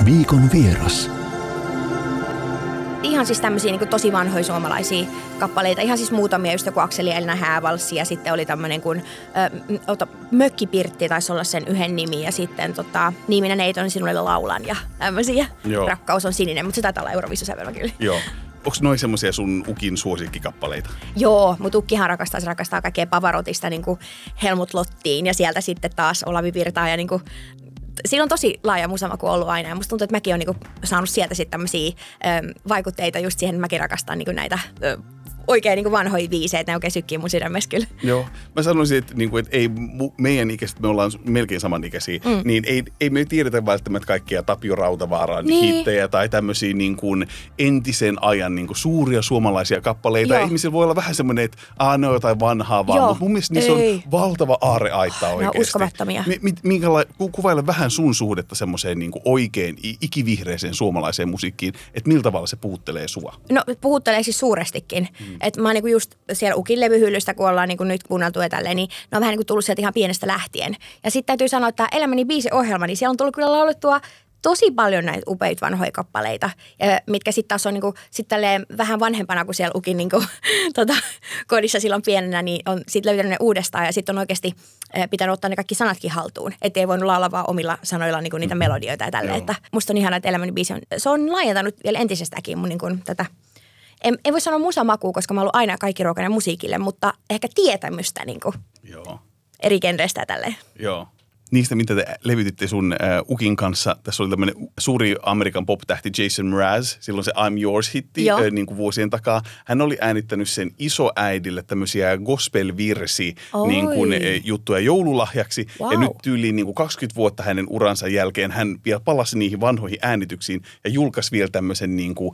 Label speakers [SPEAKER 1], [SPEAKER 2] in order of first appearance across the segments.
[SPEAKER 1] Viikon vieras.
[SPEAKER 2] Ihan siis tämmöisiä niin tosi vanhoja suomalaisia kappaleita. Ihan siis muutamia, just joku Akseli Elina Häävalssi ja sitten oli tämmöinen kuin Mökkipirtti taisi olla sen yhden nimi ja sitten Niiminä neiton sinulle laulan ja tämmöisiä.
[SPEAKER 3] Joo.
[SPEAKER 2] Rakkaus on sininen, mutta se taitaa olla Euroviisusävelmä kyllä.
[SPEAKER 3] Joo. Onko noi semmoisia sun ukin suosikkikappaleita?
[SPEAKER 2] Joo, mutta ukkihan rakastaa kaikkea Pavarotista niin kuin Helmut Lottiin ja sieltä sitten taas Olavi Virtaa ja niin kuin siinä on tosi laaja musamaku ollut aina ja musta tuntuu, että mäkin olen niinku saanut sieltä sitten tämmöisiä vaikutteita just siihen, että mäkin rakastan niinku näitä oikein niinku vanhoja biisejä, ne oikein sykkii mun sydämessä kyllä.
[SPEAKER 3] Joo, mä sanoisin, että ei meidän ikäiset, me ollaan melkein samanikäisiä, niin ei me tiedetä välttämättä kaikkia Tapio Rautavaaran hittejä tai tämmöisiä niin kuin entisen ajan niin kuin suuria suomalaisia kappaleita.
[SPEAKER 2] Joo.
[SPEAKER 3] Ihmisillä voi olla vähän semmoinen, että ne on jotain vanhaa vaan, mutta mun mielestä niissä on valtava aarreaitta oikeasti.
[SPEAKER 2] Ne on uskomattomia.
[SPEAKER 3] Kuvaile vähän sun suhdetta semmoiseen niin kuin oikein ikivihreeseen suomalaiseen musiikkiin, että millä tavalla se puhuttelee sua?
[SPEAKER 2] No puhuttelee siis suurestikin. Että mä oon niinku just siellä ukin levyhyllystä, kun ollaan niinku nyt kuunneltu ja tälleen, niin ne on vähän niinku tullut sieltä ihan pienestä lähtien. Ja sitten täytyy sanoa, että Elämäni biisiohjelma, niin siellä on tullut kyllä laulettua tosi paljon näitä upeita vanhoja kappaleita, mitkä sitten taas on niinku, vähän vanhempana kuin siellä ukin niinku, kodissa silloin pienenä, niin on sitten löytänyt ne uudestaan ja sitten on oikeasti pitänyt ottaa ne kaikki sanatkin haltuun. Että ei voinut laulaa vaan omilla sanoilla niinku niitä melodioita ja tälleen. Että musta on ihana, että Elämäni biisi on laajentanut vielä entisestäkin mun niinku tätä. En voi sanoa musamakua, koska mä oon ollut aina kaikkiruokainen musiikille, mutta ehkä tietämystä niin kuin eri genreistä ja tälleen.
[SPEAKER 3] Joo. Niistä, mitä te levytitte sun ukin kanssa, tässä oli tämmöinen suuri Amerikan pop-tähti Jason Mraz, silloin se I'm Yours-hitti niin kuin vuosien takaa. Hän oli äänittänyt sen isoäidille tämmöisiä gospel-virsi niin kuin juttuja joululahjaksi. Wow. Ja nyt tyyliin niin kuin 20 vuotta hänen uransa jälkeen hän vielä palasi niihin vanhoihin äänityksiin ja julkaisi vielä tämmöisen niin kuin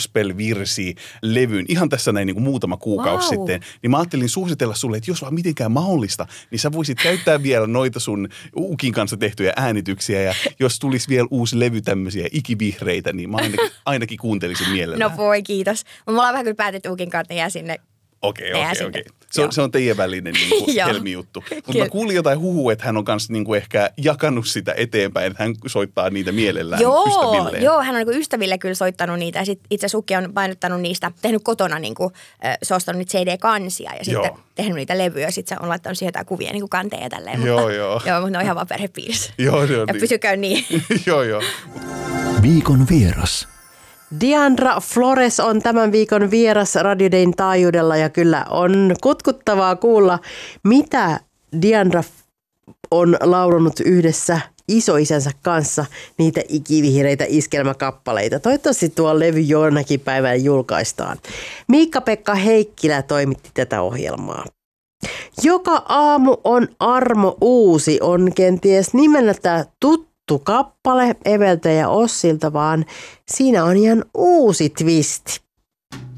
[SPEAKER 3] gospel-virsi-levyn. Ihan tässä näin niin kuin muutama kuukausi sitten. Niin mä ajattelin suositella sulle, että jos vaan mitenkään mahdollista, niin sä voisit käyttää vielä noita sun ukin kanssa tehtyjä äänityksiä ja jos tulisi vielä uusi levy tämmöisiä ikivihreitä, niin mä ainakin kuuntelisin mielellään.
[SPEAKER 2] No voi, kiitos. Me ollaan vähän kyllä päätetty ukin kanssa, että ne jää sinne.
[SPEAKER 3] Okei. Se on teidän välinen niin kuin helmijuttu. Mutta mä kuulin jotain huhua, että hän on kanssa niin kuin ehkä jakanut sitä eteenpäin, että hän soittaa niitä mielellään ystävilleen.
[SPEAKER 2] Joo, hän on niin kuin ystäville kyllä soittanut niitä ja sitten itse Sukki on painottanut niistä, tehnyt kotona niin kuin, se on ostanut niitä CD-kansia ja sitten tehnyt niitä levyjä ja sitten se on laittanut siihen jotain kuvia niin kuin kanteen ja tälleen. Joo, mutta ne on ihan vaan perhepiirissä.
[SPEAKER 3] Joo.
[SPEAKER 2] Ja pysykää niin.
[SPEAKER 3] Joo.
[SPEAKER 1] Viikon vieras.
[SPEAKER 4] Diandra Flores on tämän viikon vieras Radio Dayn taajuudella ja kyllä on kutkuttavaa kuulla, mitä Diandra on laulanut yhdessä isoisänsä kanssa niitä ikivihreitä iskelmäkappaleita. Toivottavasti tuo levy jonakin päivänä julkaistaan. Miikka-Pekka Heikkilä toimitti tätä ohjelmaa. Joka aamu on armo uusi, on kenties nimeltä tuttu kappale Eveltä ja Ossilta, vaan siinä on ihan uusi twisti.